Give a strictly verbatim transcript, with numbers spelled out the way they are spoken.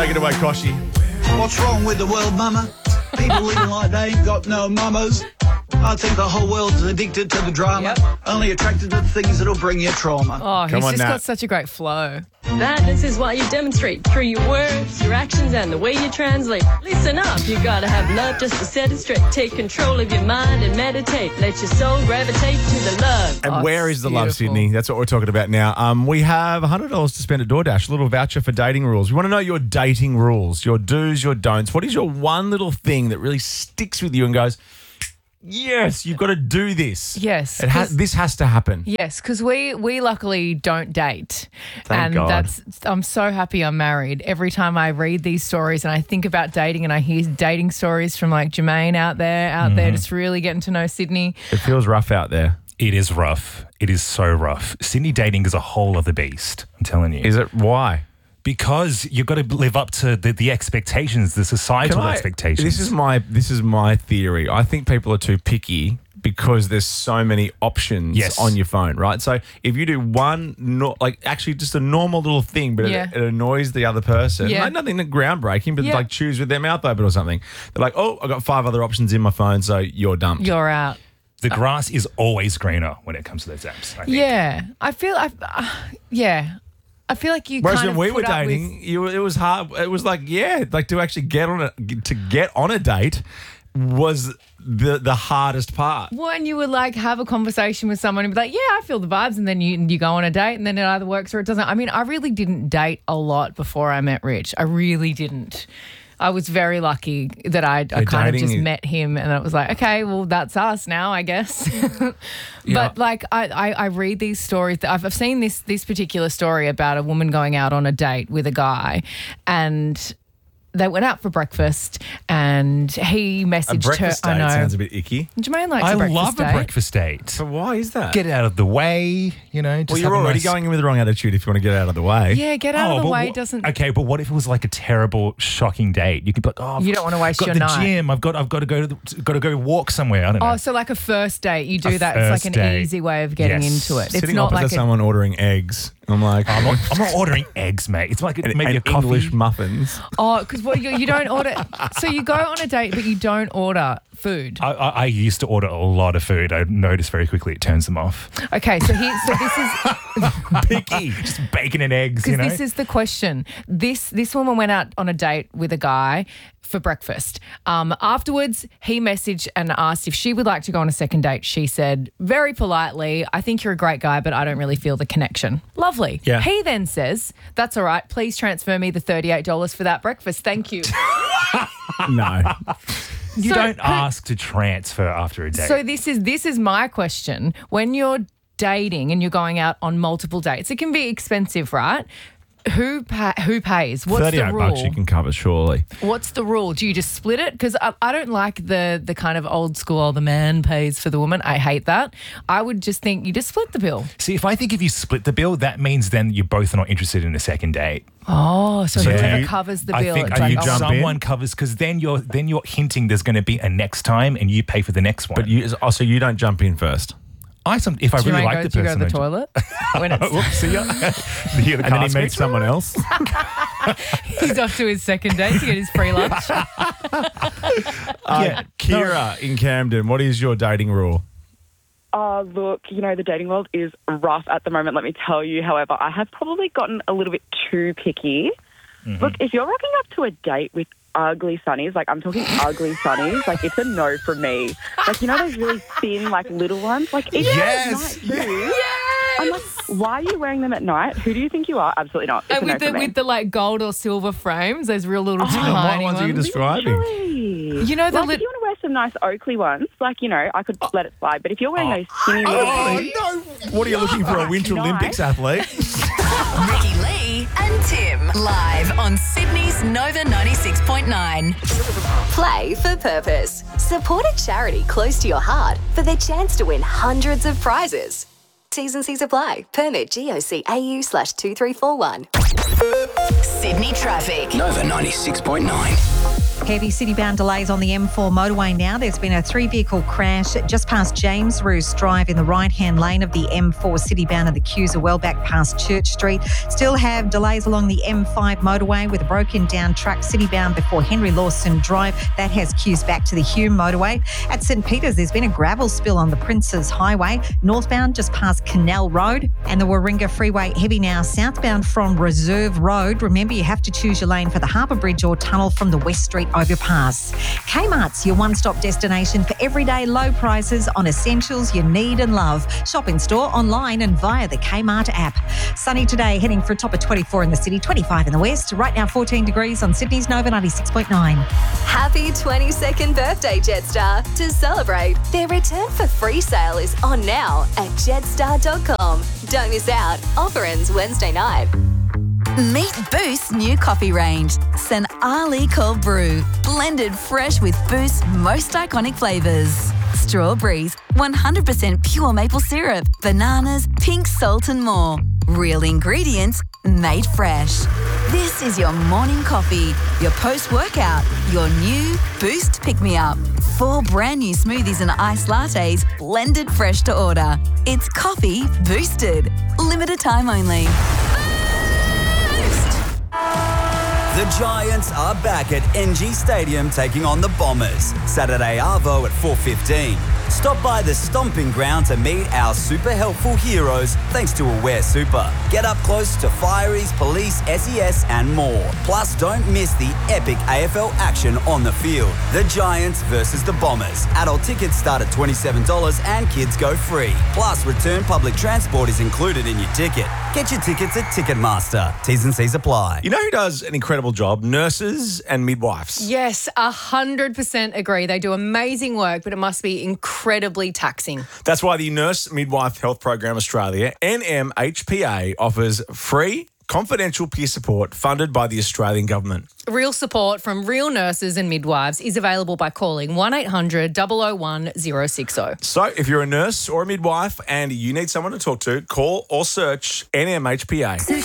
Take it away, Koshi. What's wrong with the world, mama? People living like they ain't got no mamas. I think the whole world's addicted to the drama, Yep. only attracted to things that'll bring you trauma. Oh, Come he's on, just Nat. got such a great flow. Madness is what you demonstrate through your words, your actions, and the way you translate. Listen up, you gotta have love just to set it straight. Take control of your mind and meditate. Let your soul gravitate to the love. And Oh, where it's is the love, beautiful. Sydney? That's what we're talking about now. Um, we have one hundred dollars to spend at DoorDash, a little voucher for dating rules. We want to know your dating rules, your do's, your don'ts. What is your one little thing that really sticks with you and goes, yes, you've got to do this. Yes, It has, 'cause- this has to happen. Yes, because we we luckily don't date, Thank and God. that's I'm so happy I'm married. Every time I read these stories and I think about dating, and I hear dating stories from like Jermaine out there, out Mm-hmm. there, just really getting to know Sydney. It feels rough out there. It is rough. It is so rough. Sydney dating is a whole other beast, I'm telling you. Is it? Why? Because you've got to live up to the, the expectations, the societal Can I- expectations. This is my this is my theory. I think people are too picky because there's so many options Yes. on your phone, right? So if you do one, no, like actually just a normal little thing, but Yeah. it, it annoys the other person, Yeah. like nothing groundbreaking, but Yeah. like choose with their mouth open or something. They're like, oh, I got five other options in my phone, so you're dumped. You're out. the grass is always greener when it comes to those apps, I think. Yeah, I feel I, uh, yeah, I feel like you. Whereas kind when of we were put up with- dating, you, it was hard. It was like, yeah, like to actually get on a to get on a date was the the hardest part. Well, and you would like have a conversation with someone and be like, yeah, I feel the vibes. And then you you go on a date and then it either works or it doesn't. I mean, I really didn't date a lot before I met Rich. I really didn't. I was very lucky that I, I Yeah, kind of dating just is- met him and it was like, okay, well, that's us now, I guess. But like I, I, I read these stories. I've, I've seen this this particular story about a woman going out on a date with a guy and they went out for breakfast and he A messaged breakfast her. date I know. sounds a bit icky. Jermaine likes I a breakfast love date. a breakfast date. So why is that? Get it out of the way, you know. Just well, you're have a already nice- going in with the wrong attitude if you want to get out of the way. Yeah, get out of the but way what- doesn't. Okay, but what if it was like a terrible, shocking date? You could be like, oh, I've You don't wanna waste got your the night. gym. I've got, I've got to go to, the, got to go walk somewhere. I don't know. Oh, so like a first date, you do A that. It's like first an date. easy way of getting Yes. into it. It's Sitting not opposite like a, someone ordering eggs. I'm like, I'm not, I'm not ordering eggs, mate. It's like and, maybe and a coffee. English muffins. oh, because well, you, you don't order. So you go on a date, but you don't order food. I, I, I used to order a lot of food. I noticed very quickly it turns them off. Okay, so here, so this is Picky, just bacon and eggs. You because know. this is the question. This this woman went out on a date with a guy for breakfast. Um, afterwards, he messaged and asked if she would like to go on a second date. She said very politely, "I think you're a great guy, but I don't really feel the connection." Lovely. Yeah. He then says, "That's all right. Please transfer me the thirty-eight dollars for that breakfast. Thank you." No. you So- don't ask to transfer after a date. So this is this is my question. When you're dating and you're going out on multiple dates, it can be expensive, right? Who pa- who pays? What's the thirty-eight rule? bucks you can cover, surely. What's the rule? Do you just split it? Because I, I don't like the the kind of old school, oh, the man pays for the woman. I hate that. I would just think you just split the bill. See, if I think if you split the bill, that means then you're both not interested in a second date. Oh, so So whoever you- covers the I bill. think it's I like, think oh, jump someone in? covers because then you're then you're hinting there's going to be a next time and you pay for the next one. But you also you don't jump in first. I some if I do you really go, like the do you go person, to the I toilet when it's Whoops, see ya. Hear the And then car he meets screech. someone else. he's off to his second date to get his free lunch? Uh, Yeah. Kira in Camden, what is your dating rule? Oh, look, you know, the dating world is rough at the moment, let me tell you. However, I have probably gotten a little bit too picky. Look, if you're rocking up to a date with ugly sunnies, like I'm talking ugly sunnies, like it's a no from me. Like, you know those really thin, like little ones? Like, even Yes. at night too. I'm like, why are you wearing them at night? Who do you think you are? Absolutely not. It's And a with no the for me. with the like gold or silver frames, those real little What tiny ones are you ones. describing? Really? You know the like, lit- if you want to wear some nice Oakley ones, like, you know, I could let it slide. But if you're wearing those skinny little ones, no. What are you looking for, a Winter Nice. Olympics athlete? Ricky Lee and Tim. Live on Sydney's Nova ninety-six point nine. Play for purpose. Support a charity close to your heart for their chance to win hundreds of prizes. T's and C's apply. Permit G O C A U slash two three four one. Sydney traffic. Nova ninety-six point nine. Heavy city-bound delays on the M four motorway now. There's been a three-vehicle crash just past James Roos Drive in the right-hand lane of the M four city-bound, and the queues are well back past Church Street. Still have delays along the M five motorway with a broken-down truck city-bound before Henry Lawson Drive. That has queues back to the Hume motorway. At St Peters, there's been a gravel spill on the Princes Highway, northbound just past Canal Road, and the Warringah Freeway heavy now southbound from Reserve Road. Remember, you have to choose your lane for the Harbour Bridge or tunnel from the West Street overpass. Kmart's your one-stop destination for everyday low prices on essentials you need and love. Shop in store, online and via the Kmart app. Sunny today, heading for a top of twenty-four in the city, twenty-five in the west. Right now, fourteen degrees on Sydney's Nova ninety-six point nine. Happy twenty-second birthday, Jetstar. To celebrate, their return for free sale is on now at jetstar dot com. Don't miss out. Offer ends Wednesday night. Meet Boost's new coffee range, Saint Ali Cold Brew, blended fresh with Boost's most iconic flavours. Strawberries, one hundred percent pure maple syrup, bananas, pink salt and more. Real ingredients, made fresh. This is your morning coffee, your post-workout, your new Boost pick-me-up. Four brand new smoothies and iced lattes, blended fresh to order. It's coffee boosted. Limited time only. The Giants are back at N G Stadium taking on the Bombers. Saturday Arvo at four fifteen. Stop by the stomping ground to meet our super helpful heroes thanks to Aware Super. Get up close to Fireys, Police, S E S and more. Plus, don't miss the epic A F L action on the field. The Giants versus the Bombers. Adult tickets start at twenty-seven dollars and kids go free. Plus, return public transport is included in your ticket. Get your tickets at Ticketmaster. T's and C's apply. You know who does an incredible job? Nurses and midwives. Yes, a hundred percent agree. They do amazing work, but it must be incredibly taxing. That's why the Nurse Midwife Health Program Australia, N M H P A, offers free, confidential peer support funded by the Australian government. Real support from real nurses and midwives is available by calling one eight hundred, zero zero one, zero six zero. So if you're a nurse or a midwife and you need someone to talk to, call or search N M H P A.